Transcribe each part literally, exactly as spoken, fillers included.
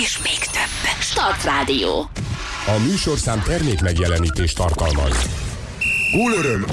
és még több. Start Rádió. A műsorszám termék megjelenítést tartalmaz. Gólöröm!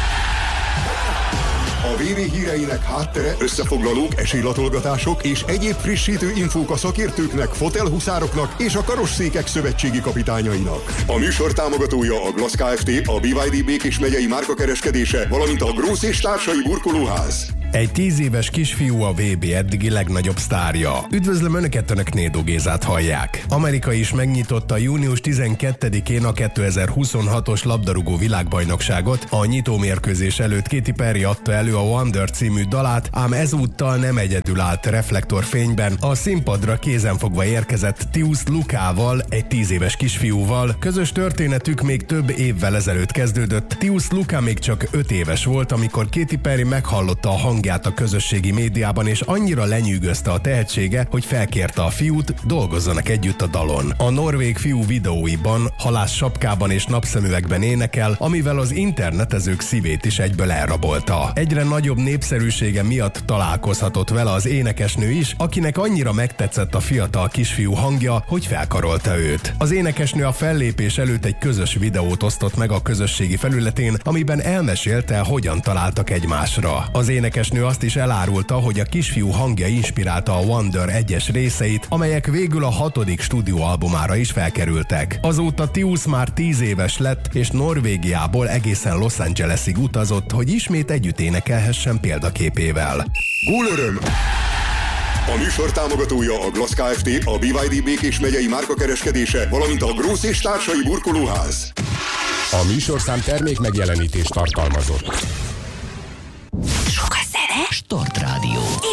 A vé vé híreinek háttere, összefoglalók, esélylatolgatások és egyéb frissítő infók a szakértőknek, fotelhuszároknak és a karosszékek szövetségi kapitányainak. A műsor támogatója a Glass Kft., a bé vé dé Békés megyei márkakereskedése, valamint a Grósz és társai burkolóház. Egy tíz éves kisfiú a vé bé eddigi legnagyobb sztárja. Üdvözlöm Önöket, Önök Nédó Gézát hallják. Amerika is megnyitotta június tizenkettedikén a kétezer-huszonhatos labdarúgó világbajnokságot. A nyitómérkőzés előtt Katy Perry adta elő a Wonder című dalát, ám ezúttal nem egyedül állt reflektorfényben. A színpadra kézenfogva érkezett Tius Lukával, egy tíz éves kisfiúval. Közös történetük még több évvel ezelőtt kezdődött. Tius Luka még csak öt éves volt, amikor Katy Perry meghallotta a hang a közösségi médiában, és annyira lenyűgözte a tehetsége, hogy felkérte a fiút, dolgozzanak együtt a dalon. A norvég fiú videóiban, halász sapkában és napszemüvegben énekel, amivel az internetezők szívét is egyből elrabolta. Egyre nagyobb népszerűsége miatt találkozhatott vele az énekesnő is, akinek annyira megtetszett a fiatal kisfiú hangja, hogy felkarolta őt. Az énekesnő a fellépés előtt egy közös videót osztott meg a közösségi felületén, amiben elmesélte, hogyan találtak egymásra. Az énekesnő azt is elárulta, hogy a kisfiú hangja inspirálta a Wonder egyes részeit, amelyek végül a hatodik stúdióalbumára is felkerültek. Azóta Tius már tíz éves lett, és Norvégiából egészen Los Angelesig utazott, hogy ismét együtt énekelhessen példaképével. Gólöröm! A műsor támogatója a Glass Kft., a bé vé dé Békés megyei márkakereskedése, valamint a Grósz és társai burkolóház. A műsorszám termék megjelenítést tartalmazott. Sok a zene. Start Rádió.